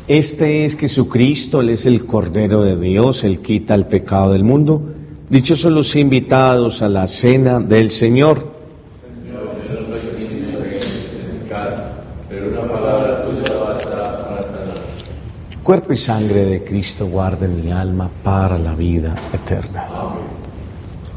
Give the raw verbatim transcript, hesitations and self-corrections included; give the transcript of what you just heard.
Este es Jesucristo, Él es el Cordero de Dios, Él quita el pecado del mundo. Dichosos los invitados a la cena del Señor. Señor, yo no soy digno de que entres en mi casa, pero una palabra tuya basta para sanar. Cuerpo y sangre de Cristo guarden mi alma para la vida eterna. Amén.